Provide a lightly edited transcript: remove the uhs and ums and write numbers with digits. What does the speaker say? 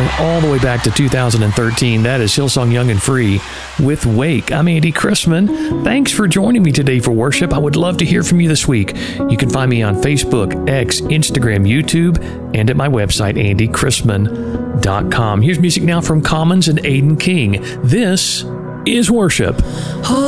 song all the way back to 2013. That is Hillsong Young and Free with Wake. I'm Andy Chrisman. Thanks for joining me today for worship. I would love to hear from you this week. You can find me on Facebook, X, Instagram, YouTube, and at my website, andychrisman.com. Here's music now from Commons and Aidan King. This is worship.